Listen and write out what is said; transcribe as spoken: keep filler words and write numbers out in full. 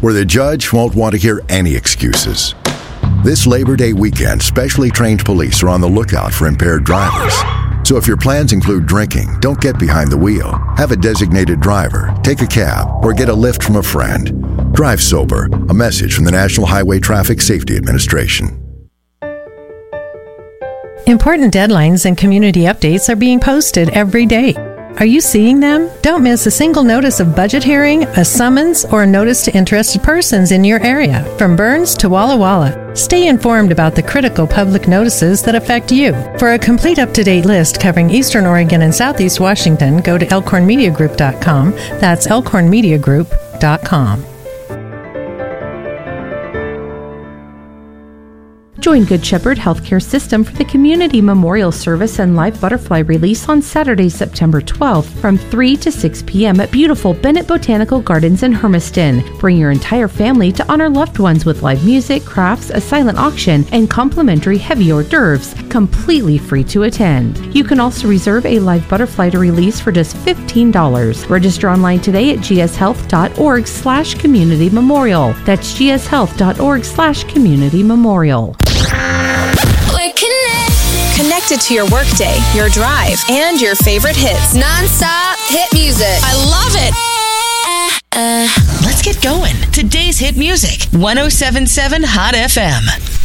where the judge won't want to hear any excuses. This Labor Day weekend, specially trained police are on the lookout for impaired drivers. So if your plans include drinking, don't get behind the wheel. Have a designated driver, take a cab, or get a lift from a friend. Drive sober. A message from the National Highway Traffic Safety Administration. Important deadlines and community updates are being posted every day. Are you seeing them? Don't miss a single notice of budget hearing, a summons, or a notice to interested persons in your area, from Burns to Walla Walla. Stay informed about the critical public notices that affect you. For a complete up-to-date list covering Eastern Oregon and Southeast Washington, go to elkhorn media group dot com. That's elkhorn media group dot com. Join Good Shepherd Healthcare System for the Community Memorial Service and Live Butterfly Release on Saturday, September twelfth from three to six p.m. at beautiful Bennett Botanical Gardens in Hermiston. Bring your entire family to honor loved ones with live music, crafts, a silent auction, and complimentary heavy hors d'oeuvres, completely free to attend. You can also reserve a live butterfly to release for just fifteen dollars. Register online today at g s health dot org slash community memorial. That's g s health dot org slash community memorial. We're connected. Connected to your workday, your drive, and your favorite hits. Non-stop hit music. I love it. Uh, uh. Let's get going. Today's hit music. one oh seven point seven Hot F M.